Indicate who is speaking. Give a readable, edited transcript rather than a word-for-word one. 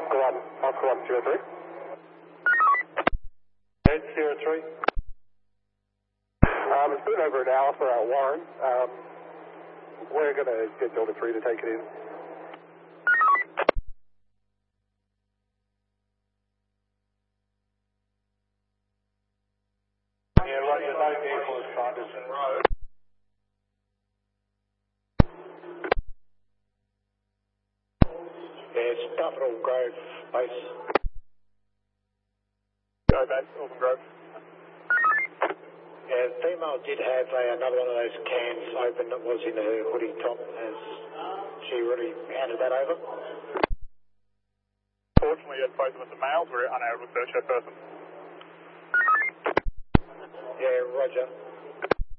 Speaker 1: Oscar 103. 803. It's been over an hour for our Warren. We're going to get Delta 3 to take it in. Yeah, running a low vehicle is Sanderson Road. Yeah, it's Buffalo Grove base. Go back, Auburn Grove. Yeah, the female did have another one of those cans open that was in her hoodie top. As she really handed that over.
Speaker 2: Fortunately, at both of us are males, we're unable to search her person.
Speaker 1: Yeah, roger.